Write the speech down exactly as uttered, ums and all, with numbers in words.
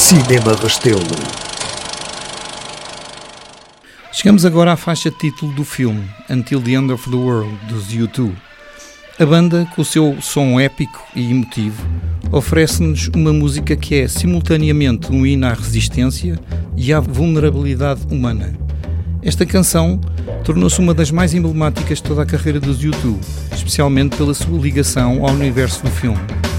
Cinema Restelo. Chegamos agora à faixa título do filme, Until the End of the World, dos U dois. A banda, com o seu som épico e emotivo, oferece-nos uma música que é simultaneamente um hino à resistência e à vulnerabilidade humana. Esta canção tornou-se uma das mais emblemáticas de toda a carreira dos U dois, especialmente pela sua ligação ao universo do filme.